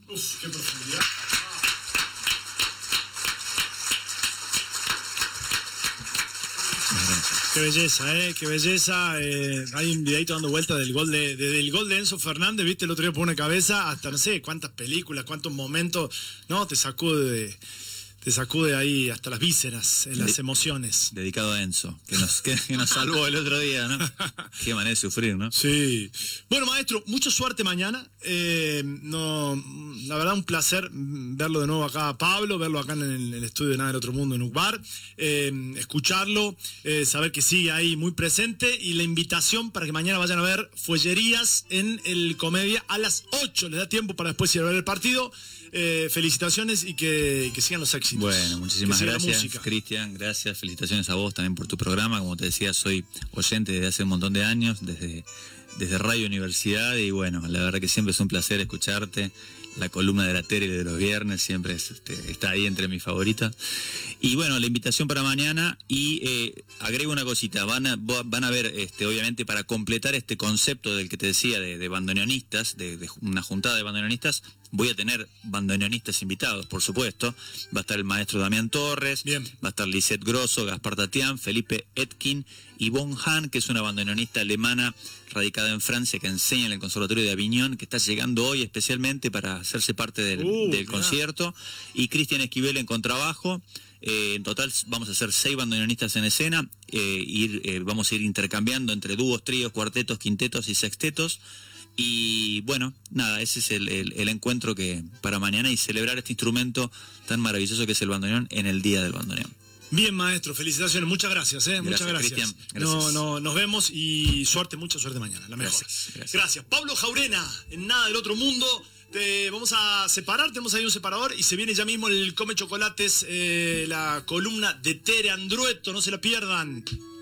Uf, qué profundidad. Qué belleza, qué belleza. Hay un videito dando vuelta del gol del gol de Enzo Fernández, viste, el otro día por una cabeza, hasta no sé cuántas películas, cuántos momentos, ¿no? Te sacude ahí hasta las vísceras, las emociones. Dedicado a Enzo, que nos salvó el otro día, ¿no? Qué manera de sufrir, ¿no? Sí. Bueno, maestro, mucha suerte mañana. La verdad, un placer verlo de nuevo acá a Pablo, verlo acá en el estudio de Nada del Otro Mundo en UCBAR, escucharlo, saber que sigue ahí muy presente, y la invitación para que mañana vayan a ver Fuellerías en el Comedia a las 8. Les da tiempo para después ir a ver el partido. Felicitaciones y que sigan los éxitos. Bueno, muchísimas gracias, Cristian. Gracias, felicitaciones a vos también por tu programa. Como te decía, soy oyente desde hace un montón de años, desde Radio Universidad, y bueno, la verdad que siempre es un placer escucharte. La columna de la Tere de los viernes siempre está ahí entre mis favoritas. Y bueno, la invitación para mañana, y agrego una cosita, van a ver, obviamente, para completar este concepto del que te decía de bandoneonistas, de una juntada de bandoneonistas, voy a tener bandoneonistas invitados, por supuesto. Va a estar el maestro Damián Torres, bien, va a estar Lisette Grosso, Gaspar Tatián, Felipe Etkin y Von Hahn, que es una bandoneonista alemana radicada en Francia, que enseña en el Conservatorio de Aviñón, que está llegando hoy especialmente para hacerse parte del concierto, y Cristian Esquivel en contrabajo. En total vamos a hacer 6 bandoneonistas en escena, vamos a ir intercambiando entre dúos, tríos, cuartetos, quintetos y sextetos. Y bueno, nada, ese es el encuentro que para mañana, y celebrar este instrumento tan maravilloso que es el bandoneón en el Día del Bandoneón. Bien, maestro, felicitaciones, muchas gracias, muchas gracias. Cristian, gracias. Nos vemos, y mucha suerte mañana, la mejor. Gracias. Pablo Jaurena, en Nada del Otro Mundo. Vamos a separar, tenemos ahí un separador, y se viene ya mismo el Come Chocolates, la columna de Tere Andrueto, no se la pierdan.